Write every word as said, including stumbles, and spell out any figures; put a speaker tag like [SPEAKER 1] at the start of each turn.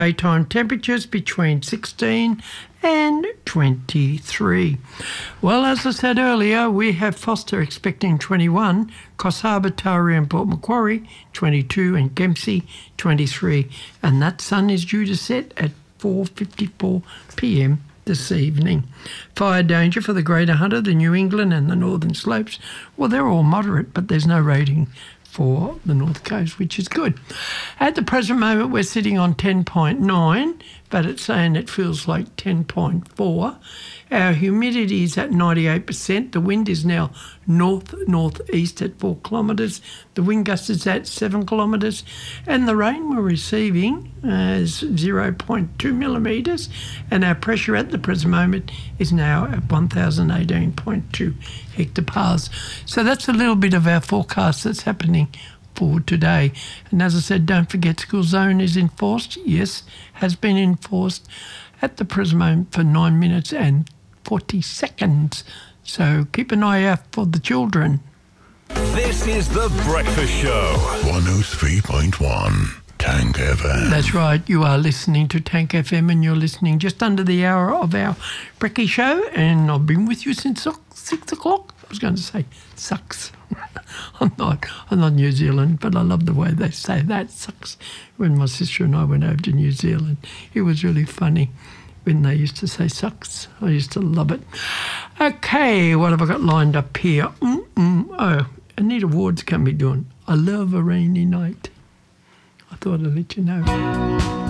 [SPEAKER 1] Daytime temperatures between sixteen and twenty-three. Well, as I said earlier, we have Foster expecting twenty-one, Coffs Harbour, Taree and Port Macquarie twenty-two, and Kempsey twenty-three. And that sun is due to set at four fifty-four p m this evening. Fire danger for the Greater Hunter, the New England and the Northern Slopes. Well, they're all moderate, but there's no rating for the North Coast, which is good. At the present moment, we're sitting on ten point nine, but it's saying it feels like ten point four. Our humidity is at ninety-eight percent. The wind is now north-northeast at four kilometres. The wind gust is at seven kilometres. And the rain we're receiving is zero point two millimetres. And our pressure at the present moment is now at one thousand eighteen point two hectopascals. So that's a little bit of our forecast that's happening for today. And as I said, don't forget school zone is enforced. Yes, has been enforced at the present moment for nine minutes and forty seconds. So keep an eye out for the children.
[SPEAKER 2] This is The Breakfast Show. one oh three point one Tank F M.
[SPEAKER 1] That's right, you are listening to Tank F M and you're listening just under the hour of our Brekkie Show, and I've been with you since six o'clock. I was going to say sucks. I'm not, I'm not New Zealand, but I love the way they say that, sucks. When my sister and I went over to New Zealand, it was really funny when they used to say sucks. I used to love it. Okay, what have I got lined up here? Mm-mm. Oh, Anita Ward's can be doing I Love a Rainy Night. I thought I'd let you know.